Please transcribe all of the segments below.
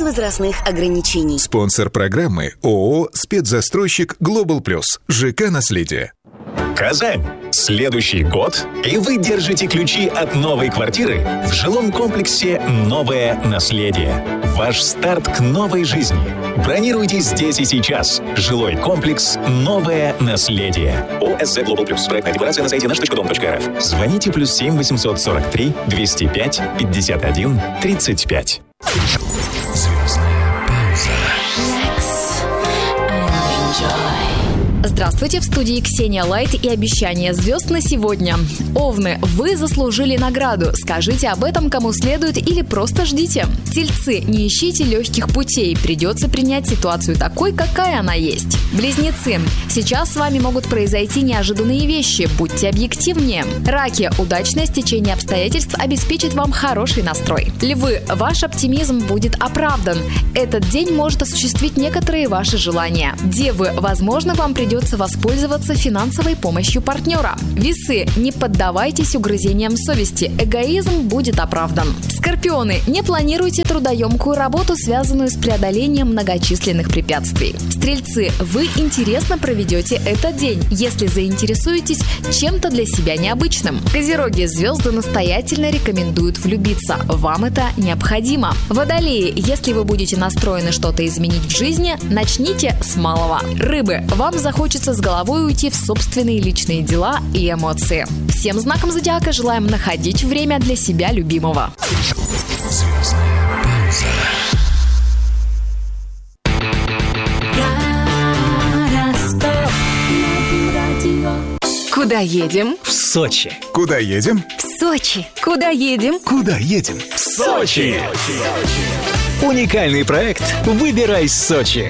возрастных ограничений. Спонсор программы ООО «Спецзастройщик Глобал Плюс». ЖК «Наследие». Казань. Следующий год, и вы держите ключи от новой квартиры в жилом комплексе «Новое наследие». Ваш старт к новой жизни. Бронируйте здесь и сейчас. Жилой комплекс «Новое наследие». ОСЗ Global Plus. Проектная декларация на сайте наш.дом.рф. Звоните +7 843 205 51 35. Звездная пауза. Здравствуйте, в студии Ксения Лайт и обещание звезд на сегодня. Овны, вы заслужили награду. Скажите об этом кому следует или просто ждите. Тельцы, не ищите легких путей. Придется принять ситуацию такой, какая она есть. Близнецы, сейчас с вами могут произойти неожиданные вещи. Будьте объективнее. Раки, удачное стечение обстоятельств обеспечит вам хороший настрой. Львы, ваш оптимизм будет оправдан. Этот день может осуществить некоторые ваши желания. Девы, возможно, вам придется воспользоваться финансовой помощью партнера. Весы, не поддавайтесь угрызениям совести. Эгоизм будет оправдан. Скорпионы, не планируйте трудоемкую работу, связанную с преодолением многочисленных препятствий. Стрельцы, вы интересно проведете этот день, если заинтересуетесь чем-то для себя необычным. Козероги, звезды настоятельно рекомендуют влюбиться. Вам это необходимо. Водолеи, если вы будете настроены что-то изменить в жизни, начните с малого. Рыбы, вам захочется с головой уйти в собственные личные дела и эмоции. Всем знакам зодиака желаем находить время для себя любимого. Звездная пауза. Куда едем? В Сочи. Куда едем? В Сочи. Куда едем? Куда едем? В Сочи! Уникальный проект «Выбирай Сочи».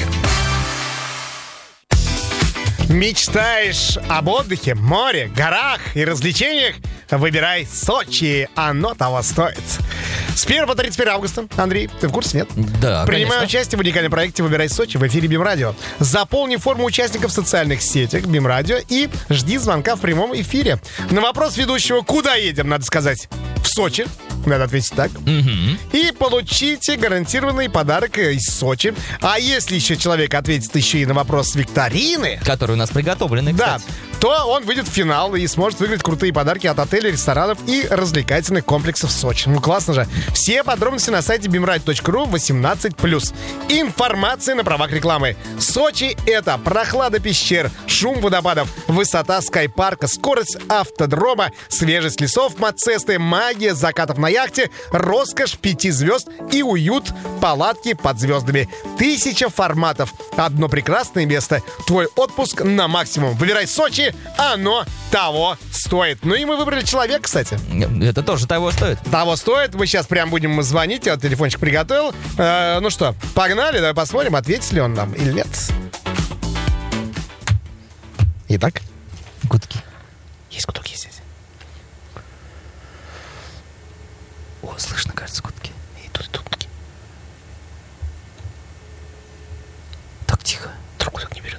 Мечтаешь об отдыхе, море, горах и развлечениях? Выбирай Сочи, оно того стоит. С 1 по 31 августа, Андрей, ты в курсе, нет? Да, Принимаю конечно. участие в уникальном проекте «Выбирай Сочи» в эфире БИМ-радио. Заполни форму участников в социальных сетях БИМ-радио и жди звонка в прямом эфире. На вопрос ведущего «Куда едем?» надо сказать «В Сочи». Надо ответить так. И получите гарантированный подарок из Сочи. А если еще человек ответит еще и на вопрос викторины, Которые у нас приготовлены, да, кстати. то он выйдет в финал и сможет выиграть крутые подарки от отелей, ресторанов и развлекательных комплексов Сочи. Ну, классно же. Все подробности на сайте bimradio.ru 18+. Информация на правах рекламы. Сочи — это прохлада пещер, шум водопадов, высота скайпарка, скорость автодрома, свежесть лесов, мацесты, магия закатов на яхте, роскошь 5 звезд и уют палатки под звездами. 1000 форматов. Одно прекрасное место. Твой отпуск на максимум. Выбирай Сочи, оно того стоит. Ну и мы выбрали человека, кстати. Это тоже того стоит. Того стоит. Мы сейчас прям будем звонить. Я вот телефончик приготовил. Ну что, погнали. Давай посмотрим, ответит ли он нам или нет. Итак. Гудки. Есть гудок, есть здесь. О, слышно, кажется, гудки. И тут гудки. Так тихо. Трубку так не берет.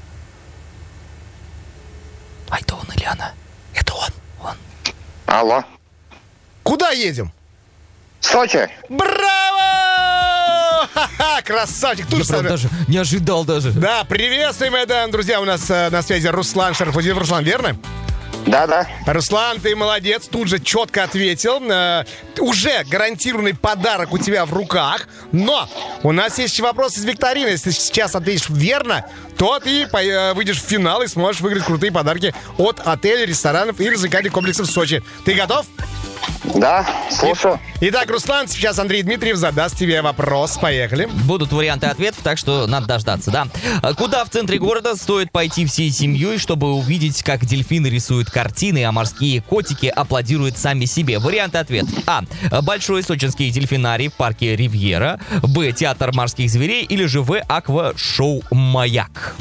А это он или она? Это он. Он. Алло. Куда едем? Сочи. Браво! Ха-ха, красавчик. Тут Я же прям даже не ожидал даже. Да, приветствуем, это, друзья, у нас на связи Руслан Шарафутдинов. Руслан, верно? Да. Руслан, ты молодец, тут же четко ответил. Уже гарантированный подарок у тебя в руках. Но у нас есть еще вопрос из викторины. Если сейчас ответишь верно, то ты выйдешь в финал и сможешь выиграть крутые подарки от отелей, ресторанов и развлекательных комплексов в Сочи. Ты готов? Да, слушаю. Итак, Руслан, сейчас Андрей Дмитриев задаст тебе вопрос. Поехали. Будут варианты ответов, так что надо дождаться, да. Куда в центре города стоит пойти всей семьей, чтобы увидеть, как дельфины рисуют картины, а морские котики аплодируют сами себе? Варианты ответов. А. Большой сочинский дельфинарий в парке Ривьера. Б. Театр морских зверей. Или же В. Аквашоу «Маяк».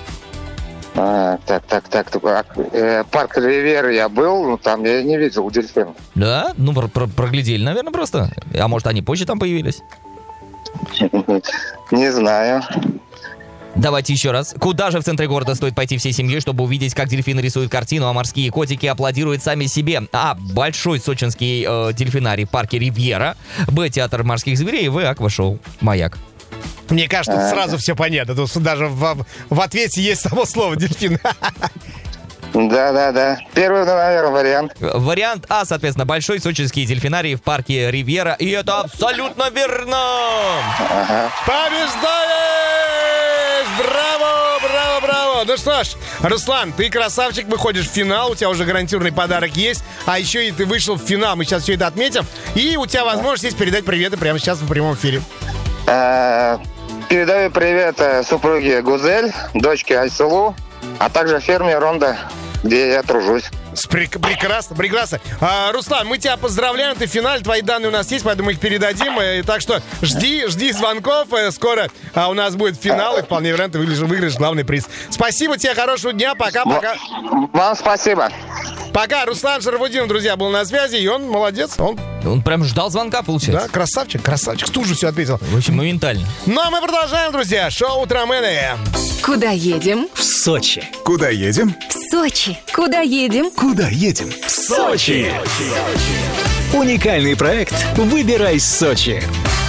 Парк Ривьера я был, но там я не видел дельфинов. Да? Ну, проглядели, наверное, просто. А может, они позже там появились? Не знаю. Давайте еще раз. Куда же в центре города стоит пойти всей семьей, чтобы увидеть, как дельфины рисуют картину, а морские котики аплодируют сами себе? А. Большой сочинский дельфинарий в парке Ривьера. Б. Театр морских зверей. В. Аквашоу. Маяк. Мне кажется, тут сразу все понятно. Тут даже в ответе есть само слово «дельфин». Да. Первый, наверное, вариант. Вариант А, соответственно, большой сочинский дельфинарий в парке Ривьера. И это абсолютно верно! Побеждаешь! Браво! Ну что ж, Руслан, ты красавчик, выходишь в финал, у тебя уже гарантированный подарок есть, а еще и ты вышел в финал, мы сейчас все это отметим, и у тебя возможность есть передать приветы прямо сейчас в прямом эфире. Передаю привет супруге Гузель, дочке Айсулу, а также ферме Ронда, где я тружусь. Прекрасно. Руслан, мы тебя поздравляем, ты в финале, твои данные у нас есть, поэтому мы их передадим. Так что жди звонков, скоро у нас будет финал, и вполне вероятно ты выиграешь главный приз. Спасибо тебе, хорошего дня, пока. Вам спасибо. Пока. Руслан Шарафутдинов, друзья, был на связи, и он молодец. Он прям ждал звонка, получается. Да, красавчик, тут же все ответил. В общем, моментально. Ну, а мы продолжаем, друзья, шоу «Утромены». Куда едем? В Сочи. Куда едем? В Сочи. Куда едем? Куда едем? В Сочи. Уникальный проект «Выбирай Сочи».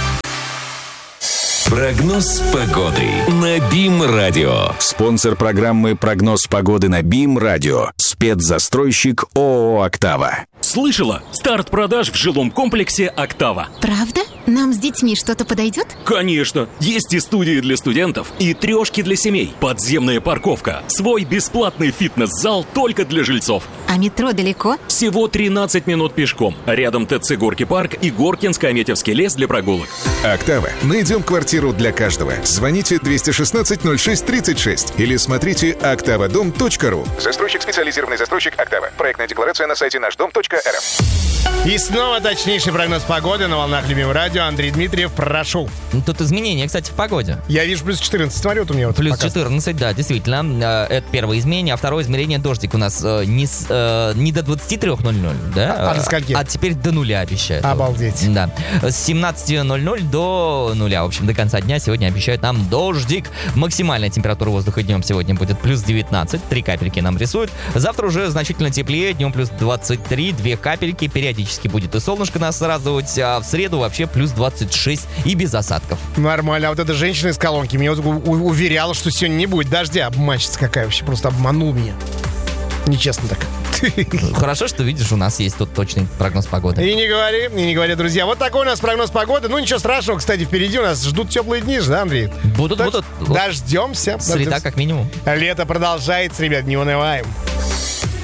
Прогноз погоды на БИМ-радио. Спонсор программы «Прогноз погоды» на БИМ-радио. Спецзастройщик ООО «Октава». Слышала? Старт продаж в жилом комплексе «Октава». Правда? Нам с детьми что-то подойдет? Конечно! Есть и студии для студентов, и трешки для семей, подземная парковка, свой бесплатный фитнес-зал только для жильцов. А метро далеко? Всего 13 минут пешком. Рядом ТЦ «Горки парк» и Горкинско-Аметьевский лес для прогулок. «Октава». Найдем квартиру для каждого. Звоните 216-06-36 или смотрите oktavadom.ru. Застройщик, специализированный застройщик «Октава». Проектная декларация на сайте нашдом.рф. И снова точнейший прогноз погоды на волнах любимого радио. Андрей Дмитриев, прошу. Тут изменения, кстати, в погоде. Я вижу плюс 14. Смотри, вот у меня вот плюс показывает. 14, да, действительно. Это первое изменение. А второе измерение — дождик у нас не до 23:00, да? А до скольки? А теперь до нуля обещают. Обалдеть. Да. С 17:00 до нуля. В общем, до конца дня сегодня обещают нам дождик. Максимальная температура воздуха днем сегодня будет плюс 19. 3 капельки нам рисуют. Завтра уже значительно теплее. Днем плюс 23, 2 капельки. Периодически будет и солнышко нас радовать. А в среду вообще плюс 26 и без осадков. Нормально. А вот эта женщина из колонки меня уверяла, что сегодня не будет дождя. Обманщица какая вообще. Просто обманул меня. Нечестно так. Хорошо, что видишь, у нас есть тут точный прогноз погоды. И не говори, друзья. Вот такой у нас прогноз погоды. Ну, ничего страшного, кстати, впереди у нас ждут теплые дни, да, Андрей? Будут. Дождемся. Среда как минимум. Лето продолжается, ребят, не унываем.